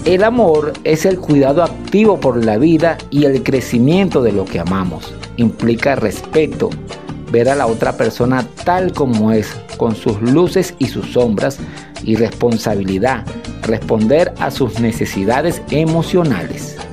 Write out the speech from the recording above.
El amor es el cuidado activo por la vida y el crecimiento de lo que amamos. Implica respeto, ver a la otra persona tal como es, con sus luces y sus sombras, y responsabilidad, responder a sus necesidades emocionales.